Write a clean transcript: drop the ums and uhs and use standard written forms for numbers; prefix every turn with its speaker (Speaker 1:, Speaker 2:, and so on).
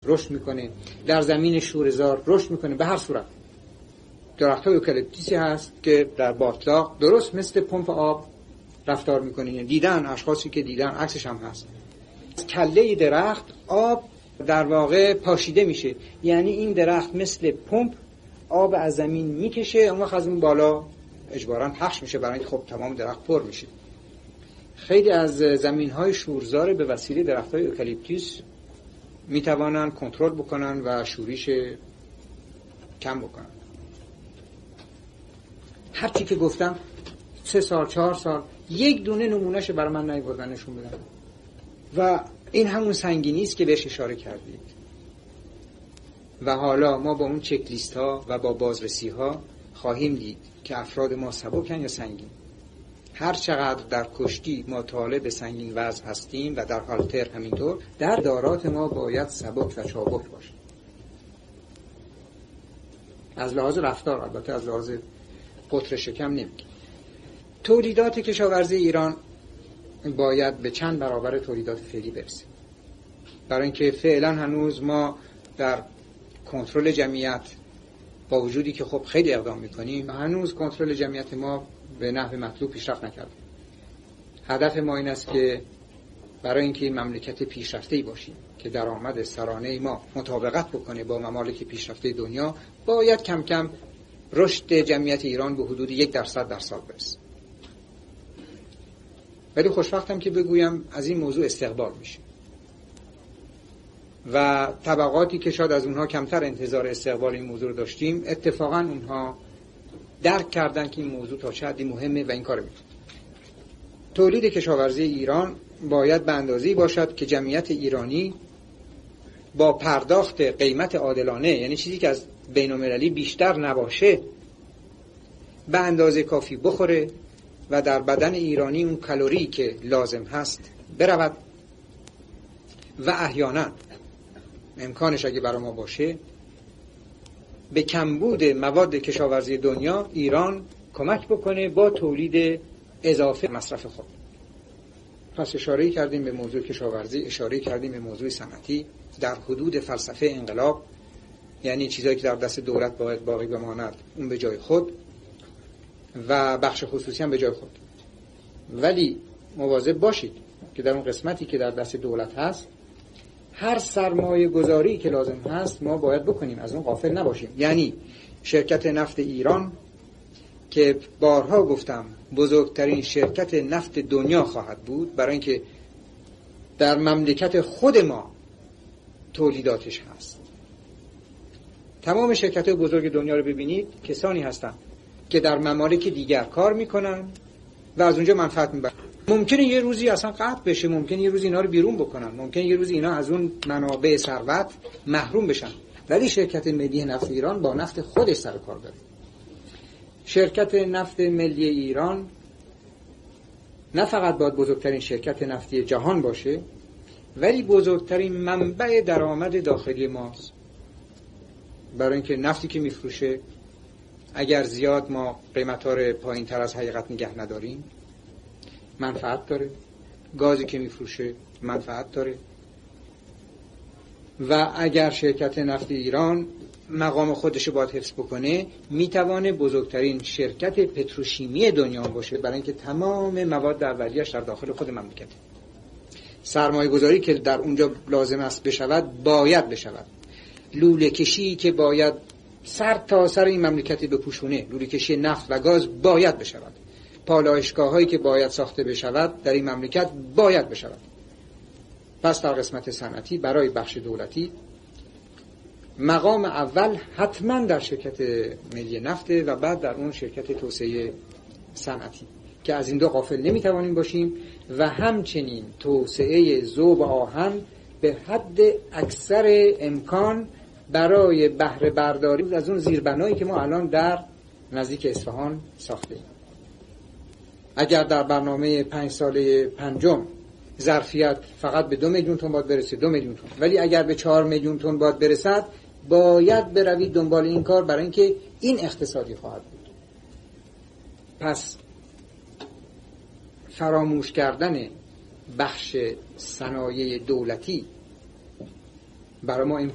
Speaker 1: رشد میکنه، در زمین شوره‌زار رشد میکنه. به هر صورت درخت‌های اوکالیپتوسی هست که در باتلاق درست مثل پمپ آب رفتار میکنه. یعنی دیدن اشخاصی که دیدن، عکسش هم هست، کله درخت آب در واقع پاشیده میشه، یعنی این درخت مثل پمپ آب از زمین میکشه، اون وقت از اون بالا اجباراً پخش میشه، برای اینکه خب تمام درخت پر میشه. خیلی از زمین‌های شورزار به وسیله درخت‌های اوکالیپتوس میتوانن کنترل بکنن و شوریش کم بکنن. هرچی که گفتم 3 سال 4 سال یک دونه نمونهش برای من نیاوردن نشون بدن. و این همون سنگینی است که بهش اشاره کردید. و حالا ما با اون چک لیست ها و با بازرسی ها خواهیم دید که افراد ما سبکن یا سنگین. هر چقدر در کشتی ما طالب سنگین وزن هستیم و در هالتر همینطور، در دارات ما باید سبک و چابک باشه. از لحاظ رفتار، البته از لحاظ قطر شکم نمیگیم. تولیدات کشاورزی ایران باید به چند برابر تولیدات فعلی برسه، برای اینکه فعلا هنوز ما در کنترل جمعیت با وجودی که خب خیلی اقدام میکنیم، هنوز کنترل جمعیت ما به نحو مطلوب پیشرفت نکرده. هدف ما این است که برای اینکه این مملکت پیشرفته‌ای باشیم که درآمد سرانه ما مطابقت بکنه با ممالک پیشرفته دنیا، باید کم کم رشد جمعیت ایران به حدود 1% در سال برسه. ولی خوشبختم که بگویم از این موضوع استقبال میشه و طبقاتی که شاید از اونها کمتر انتظار استقبال این موضوع رو داشتیم، اتفاقا اونها درک کردن که این موضوع تا چه حدی مهمه و این کارو میکنن. تولید کشاورزی ایران باید به اندازه‌ای باشد که جمعیت ایرانی با پرداخت قیمت عادلانه، یعنی چیزی که از بین‌المللی بیشتر نباشه، به اندازه کافی بخوره و در بدن ایرانی اون کالری که لازم هست برود و احیانا امکانش اگه برای ما باشه به کمبود مواد کشاورزی دنیا ایران کمک بکنه با تولید اضافه مصرف خود. پس اشاره کردیم به موضوع کشاورزی، اشاره کردیم به موضوع صنعتی در حدود فلسفه انقلاب، یعنی چیزایی که در دست دولت باید باقی بماند اون به جای خود و بخش خصوصی هم به جای خود. ولی مواظب باشید که در اون قسمتی که در دست دولت هست هر سرمایه گذاری که لازم هست ما باید بکنیم، از اون غافل نباشیم. یعنی شرکت نفت ایران که بارها گفتم بزرگترین شرکت نفت دنیا خواهد بود، برای اینکه در مملکت خود ما تولیداتش هست. تمام شرکت‌های بزرگ دنیا رو ببینید کسانی هستند که در ممالک دیگر کار میکنن و از اونجا منفعت میبرن. ممکنه یه روزی اصلا قطع بشه، ممکنه یه روزی اینا رو بیرون بکنن، ممکنه یه روزی اینا از اون منابع ثروت محروم بشن، ولی شرکت ملی نفت ایران با نفت خودش سر کار داره. شرکت نفت ملی ایران نه فقط باید بزرگترین شرکت نفتی جهان باشه، ولی بزرگترین منبع درآمد داخلی ماست، برای اینکه نفتی که میفروشه اگر زیاد ما قیمت‌ها رو پایین‌تر از حقیقت نگه نداریم منفعت داره، گازی که میفروشه منفعت داره و اگر شرکت نفت ایران مقام خودش باید حفظ بکنه میتوانه بزرگترین شرکت پتروشیمی دنیا باشه، برای اینکه تمام مواد اولیه‌اش در داخل خود مملکته. سرمایه گذاری که در اونجا لازم است بشود باید بشود. لوله کشی که باید سر تا سر این مملکتی بپوشونه، لوله کشی نفت و گاز باید بشود. پالایشگاه هایی که باید ساخته بشود در این مملکت باید بشود. پس در قسمت صنعتی برای بخش دولتی مقام اول حتما در شرکت ملی نفته و بعد در اون شرکت توسعه صنعتی که از این دو غافل نمیتوانیم باشیم و همچنین توسعه ذوب آهن به حد اکثر امکان برای بهره برداری از اون زیربنایی که ما الان در نزدیک اصفهان ساختیم. اگر در برنامه 5 ساله پنجم ظرفیت فقط به 2 میلیون تن باید برسه 2 میلیون تن، ولی اگر به 4 میلیون تن باید برسد باید بروید دنبال این کار، برای اینکه این اقتصادی خواهد بود. پس فراموش کردن بخش صنایع دولتی برای ما